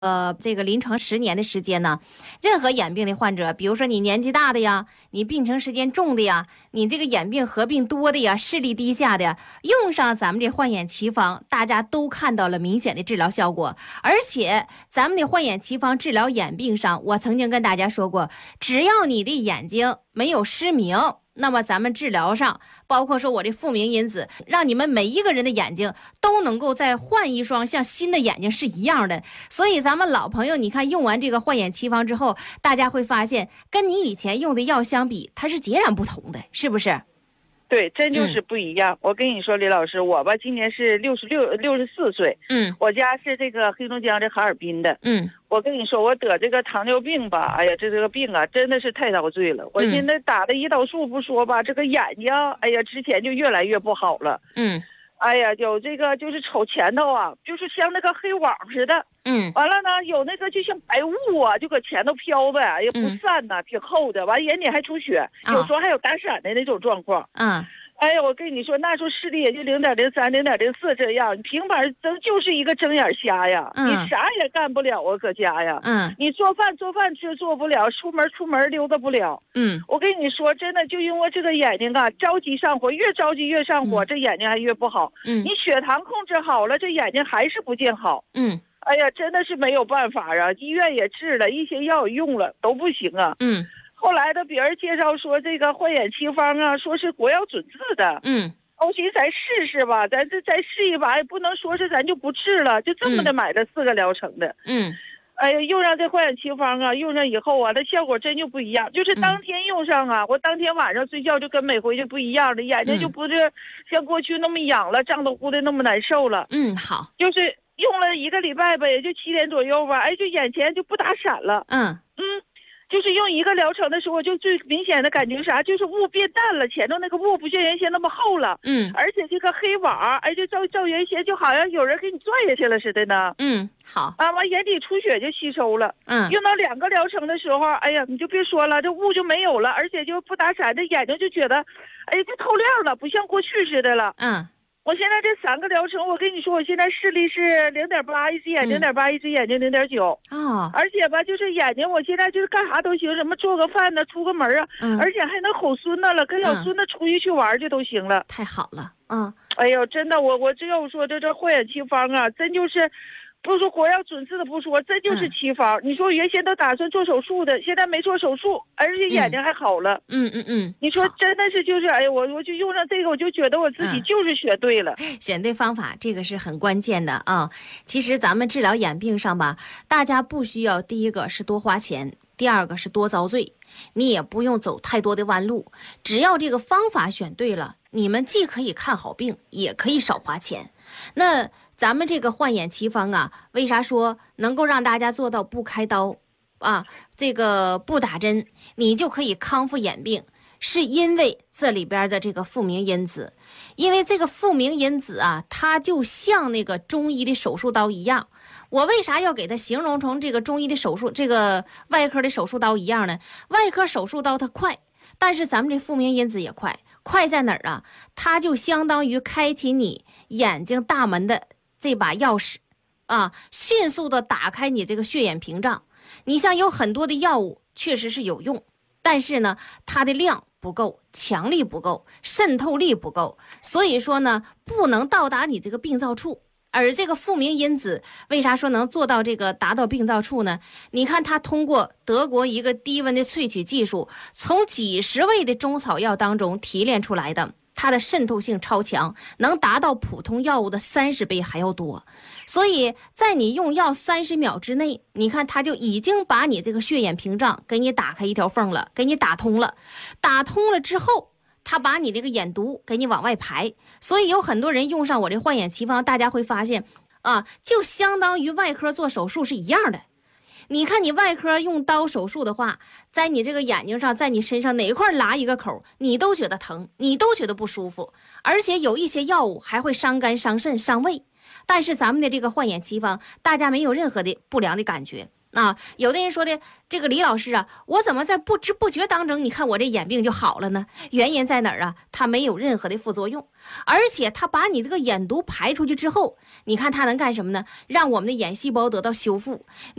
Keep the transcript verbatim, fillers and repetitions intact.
呃，这个临床十年的时间呢，任何眼病的患者，比如说你年纪大的呀，你病程时间重的呀，你这个眼病合并多的呀，视力低下的呀，用上咱们这焕眼奇方，大家都看到了明显的治疗效果。而且咱们的焕眼奇方治疗眼病上，我曾经跟大家说过，只要你的眼睛没有失明，那么咱们治疗上，包括说我这复明因子，让你们每一个人的眼睛都能够再换一双像新的眼睛是一样的。所以咱们老朋友，你看用完这个焕眼奇方之后，大家会发现跟你以前用的药相比，它是截然不同的，是不是？ 对，真就是不一样。嗯、我跟你说，李老师，我吧今年是六十六、六十四岁。 嗯， 我家是这个黑龙江这哈尔滨的。 嗯， 我跟你说，我得这个糖尿病吧，哎呀，这这个病啊，真的是太遭罪了。我现在打的胰岛素不说吧，这个眼睛，哎呀，之前就越来越不好了。 嗯。 哎呀，有这个就是瞅前头啊，就是像那个黑网似的。 嗯， 完了呢，有那个就像白雾啊，就搁前头飘呗，也不散呐、嗯，挺厚的。完眼底还出血，哦、有时候还有打闪的那种状况。 嗯。 哎呀，我跟你说，那时候视力也就零点零三、零点零四这样，你平板睁就是一个睁眼瞎呀， 嗯、 你啥也干不了啊，搁家呀。 嗯， 你做饭做饭吃做不了，出门出门溜达不了。 嗯， 我跟你说，真的就因为这个眼睛啊，着急上火，越着急越上火，嗯、这眼睛还越不好。 嗯， 你血糖控制好了，这眼睛还是不见好。 嗯， 哎呀，真的是没有办法啊，医院也治了，一些药也用了，都不行啊。 嗯， 后来的别人介绍说这个焕眼奇方啊，说是国药准字的。 嗯。 我寻思咱试试吧，咱这再试一把，也不能说是咱就不治了，就这么的买了四个疗程的。 嗯， 哎呀，用上这焕眼奇方啊，用上以后啊，它效果真就不一样。就是当天用上啊，嗯、我当天晚上睡觉就跟每回就不一样了，眼睛就不是像过去那么痒了，胀得乎的那么难受了。 嗯，好， 就是用了一个礼拜吧，也就七天左右吧，哎，就眼前就不打闪了。 嗯嗯。就是用一个疗程的时候，我就最明显的感觉啥，就是雾变淡了，前头那个雾不像原先那么厚了， 嗯， 而且这个黑网，哎，就照照原先就好像有人给你拽下去了似的呢， 嗯，好， 啊，完眼底出血就吸收了， 嗯， 用到两个疗程的时候，哎呀，你就别说了，这雾就没有了，而且就不打闪，这眼睛就觉得，哎，就透亮了，不像过去似的了， 嗯。 我现在这三个疗程，我跟你说，我现在视力是零点八，一只眼零点八，一只眼睛零点九。 哦， 而且吧，就是眼睛，我现在就是干啥都行，什么做个饭呢，出个门啊， 嗯， 而且还能吼孙子了，跟小孙子出去去玩去都行了。 太好了，嗯。 哎呦，真的，我我只有说这这焕眼奇方啊，真就是。不说国药准字的不说，这就是奇方。嗯、你说原先都打算做手术的，现在没做手术，而且眼睛还好了。 嗯嗯嗯。 你说真的是就是，哎呀，我我就用上这个，我就觉得我自己就是选对了。 嗯、选对方法，这个是很关键的啊。其实咱们治疗眼病上吧，大家不需要第一个是多花钱，第二个是多遭罪，你也不用走太多的弯路，只要这个方法选对了，你们既可以看好病，也可以少花钱。那咱们这个焕眼奇方啊，为啥说能够让大家做到不开刀啊，这个不打针，你就可以康复眼病？是因为这里边的这个复明因子，因为这个复明因子啊，它就像那个中医的手术刀一样。我为啥要给它形容成这个中医的手术，这个外科的手术刀一样呢？外科手术刀它快，但是咱们这复明因子也快，快在哪儿啊？它就相当于开启你眼睛大门的这把钥匙啊，迅速的打开你这个血眼屏障。你像有很多的药物确实是有用，但是呢，它的量不够，强力不够，渗透力不够，所以说呢，不能到达你这个病灶处。而这个复明因子为啥说能做到这个达到病灶处呢？你看它通过德国一个低温的萃取技术，从几十味的中草药当中提炼出来的，它的渗透性超强，能达到普通药物的三十倍还要多。所以在你用药三十秒之内，你看它就已经把你这个血眼屏障给你打开一条缝了，给你打通了。打通了之后，它把你这个眼毒给你往外排。所以有很多人用上我这焕眼奇方，大家会发现啊，就相当于外科做手术是一样的。你看你外科用刀手术的话，在你这个眼睛上，在你身上哪一块拉一个口，你都觉得疼，你都觉得不舒服，而且有一些药物还会伤肝伤肾伤胃。但是咱们的这个焕眼奇方，大家没有任何的不良的感觉， 啊，有的人说的这个李老师啊，我怎么在不知不觉当中，你看我这眼病就好了呢？原因在哪儿啊？它没有任何的副作用，而且它把你这个眼毒排出去之后，你看它能干什么呢？让我们的眼细胞得到修复。